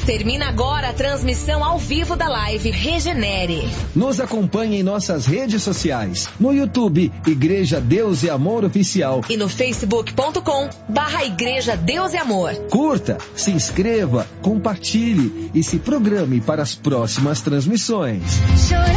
Termina agora a transmissão ao vivo da live Regenere. Nos acompanhe em nossas redes sociais. No YouTube, Igreja Deus e Amor Oficial. E no facebook.com/Igreja Deus e Amor. Curta, se inscreva, compartilhe e se programe para as próximas transmissões.